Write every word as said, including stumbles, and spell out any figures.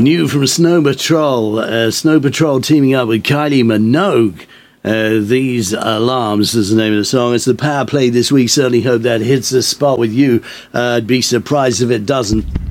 New from Snow Patrol. Uh, Snow Patrol teaming up with Kylie Minogue. Uh, These Alarms is the name of the song. It's the power play this week. Certainly hope that hits the spot with you. Uh, I'd be surprised if it doesn't.